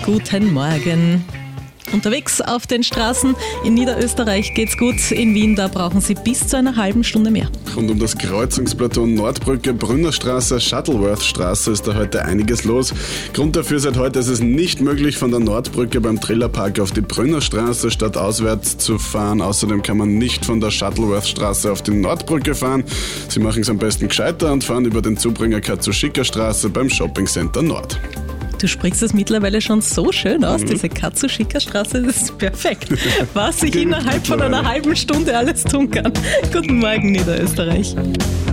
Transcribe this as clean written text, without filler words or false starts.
guten Morgen. Unterwegs auf den Straßen in Niederösterreich geht's gut. In Wien, da brauchen Sie bis zu einer halben Stunde mehr. Rund um das Kreuzungsplateau Nordbrücke, Brünnerstraße, Shuttleworth-Straße ist da heute einiges los. Grund dafür: seit heute ist es nicht möglich, von der Nordbrücke beim Trillerpark auf die Brünnerstraße stadtauswärts zu fahren. Außerdem kann man nicht von der Shuttleworth-Straße auf die Nordbrücke fahren. Sie machen es am besten gescheiter und fahren über den Zubringer Katsushika-Straße beim Shoppingcenter Nord. Du sprichst das mittlerweile schon so schön aus, diese Katsushika-Straße, das ist perfekt. Was ich innerhalb von einer halben Stunde alles tun kann. Guten Morgen, Niederösterreich.